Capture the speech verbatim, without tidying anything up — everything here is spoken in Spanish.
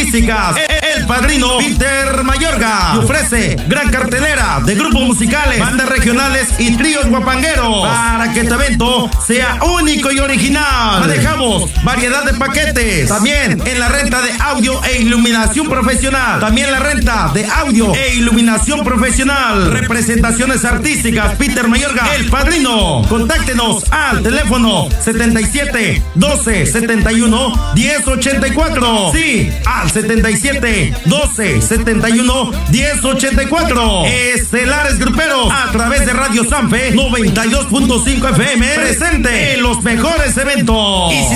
artísticas. El padrino Peter Mayorga y ofrece gran cartelera de grupos musicales, bandas regionales y tríos guapangueros para que este evento sea único y original. Manejamos variedad de paquetes. También en la renta de audio e iluminación profesional. También la renta de audio e iluminación profesional. Representaciones artísticas Peter Mayorga, el padrino. Contáctenos al teléfono setenta y siete, doce, setenta y uno, diez ochenta y cuatro. Sí, al setenta y siete, doce, setenta y uno, diez ochenta y cuatro. Estelares Gruperos a través de Radio Sanfe noventa y dos punto cinco F M, presente en los mejores eventos. Y si